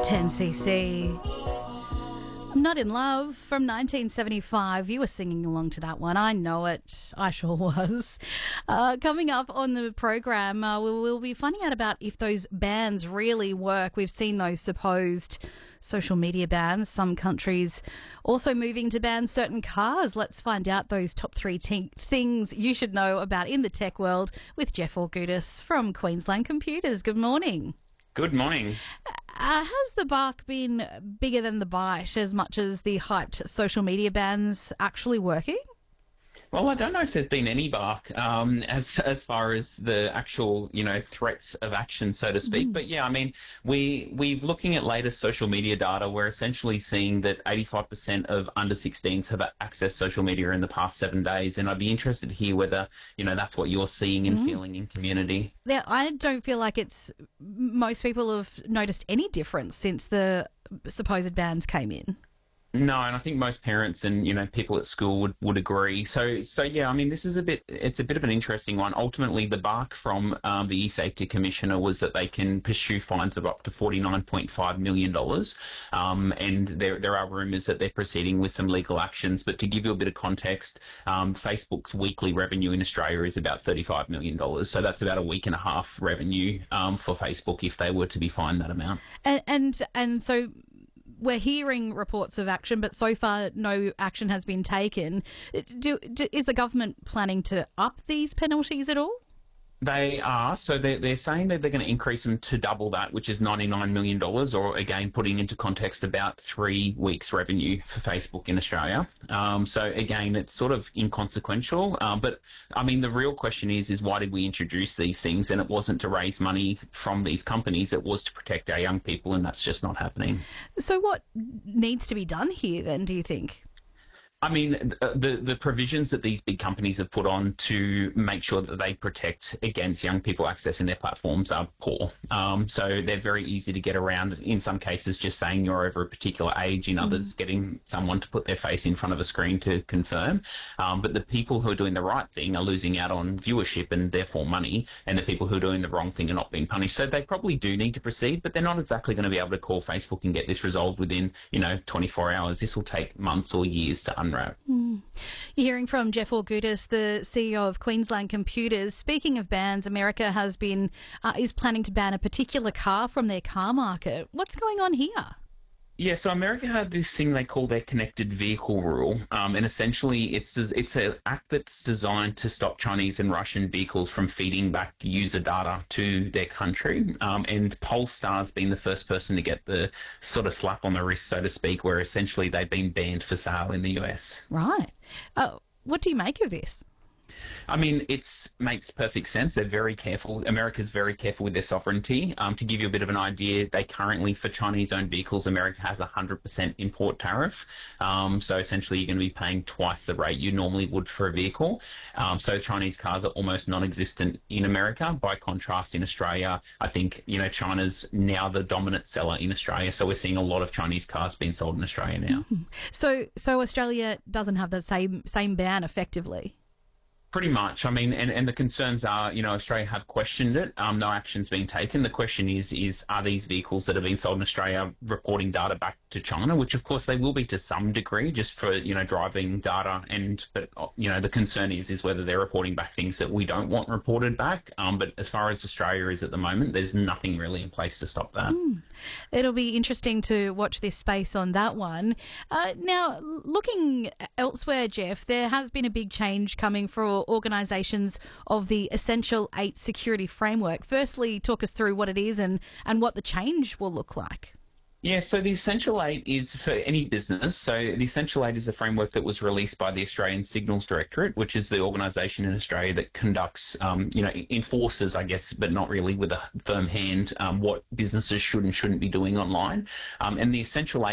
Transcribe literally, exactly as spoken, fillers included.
ten C C. Not in Love from nineteen seventy-five. You were singing along to that one. I know it. I sure was. Uh, coming up on the program, uh, we'll, we'll be finding out about if those bans really work. We've seen those supposed social media bans. Some countries also moving to ban certain cars. Let's find out those top three t- things you should know about in the tech world with Jeff Augudis from Queensland Computers. Good morning. Good morning. Uh, has the bark been bigger than the bite as much as the hyped social media bans actually working? Well, I don't know if there's been any bark um, as as far as the actual, you know, threats of action, so to speak. Mm. But yeah, I mean, we we're looking at latest social media data. We're essentially seeing that eighty-five percent of under sixteens have accessed social media in the past seven days, and I'd be interested to hear whether you know that's what you're seeing and mm. feeling in community. Yeah, I don't feel like it's most people have noticed any difference since the supposed bans came in. No, and I think most parents and, you know, people at school would, would agree. So, so yeah, I mean, this is a bit, it's a bit of an interesting one. Ultimately, the bark from um, the e-safety commissioner was that they can pursue fines of up to forty-nine point five million dollars. Um, and there, there are rumours that they're proceeding with some legal actions. But to give you a bit of context, um, Facebook's weekly revenue in Australia is about thirty-five million dollars. So that's about a week and a half revenue um, for Facebook if they were to be fined that amount. And, and, and so... We're hearing reports of action, but so far no action has been taken. Do, do, is the government planning to up these penalties at all? They are. So they're, they're saying that they're going to increase them to double that, which is ninety-nine million dollars, or again, putting into context about three weeks' revenue for Facebook in Australia. Um, so again, it's sort of inconsequential. Um, but I mean, the real question is, is why did we introduce these things? And it wasn't to raise money from these companies. It was to protect our young people, and that's just not happening. So what needs to be done here then, do you think? I mean, the the provisions that these big companies have put on to make sure that they protect against young people accessing their platforms are poor. Um, so they're very easy to get around. In some cases, just saying you're over a particular age. In others, mm. getting someone to put their face in front of a screen to confirm. Um, but the people who are doing the right thing are losing out on viewership and therefore money, and the people who are doing the wrong thing are not being punished. So they probably do need to proceed, but they're not exactly going to be able to call Facebook and get this resolved within, you know, twenty-four hours. This will take months or years to unwrap. Mm. You're hearing from Jeff Augudis, the C E O of Queensland Computers. Speaking of bans, America has been uh, is planning to ban a particular car from their car market. What's going on here? Yeah, so America had this thing they call their connected vehicle rule, um, and essentially it's it's an act that's designed to stop Chinese and Russian vehicles from feeding back user data to their country. Um, and Polestar's been the first person to get the sort of slap on the wrist, so to speak, where essentially they've been banned for sale in the U S. Right. Uh, what do you make of this? I mean, it makes perfect sense. They're very careful. America's very careful with their sovereignty. Um, to give you a bit of an idea, they currently, for Chinese-owned vehicles, America has a one hundred percent import tariff. Um, so essentially, you're going to be paying twice the rate you normally would for a vehicle. Um, so Chinese cars are almost non-existent in America. By contrast, in Australia, I think, you know, China's now the dominant seller in Australia. So we're seeing a lot of Chinese cars being sold in Australia now. Mm. So, so Australia doesn't have the same same ban effectively? Pretty much. I mean, and, and the concerns are, you know, Australia have questioned it. Um, no action's been taken. The question is, is are these vehicles that have been sold in Australia reporting data back to China, which of course they will be to some degree, just for, you know, driving data. And, but, you know, the concern is, is whether they're reporting back things that we don't want reported back. Um, but as far as Australia is at the moment, there's nothing really in place to stop that. Mm. It'll be interesting to watch this space on that one. Uh, now, looking elsewhere, Jeff, there has been a big change coming for organisations of the Essential eight security framework. Firstly, talk us through what it is and, and what the change will look like. Yeah, so the Essential eight is for any business. So the Essential eight is a framework that was released by the Australian Signals Directorate, which is the organisation in Australia that conducts, um, you know, enforces, I guess, but not really with a firm hand, um, what businesses should and shouldn't be doing online. Um, and the Essential eight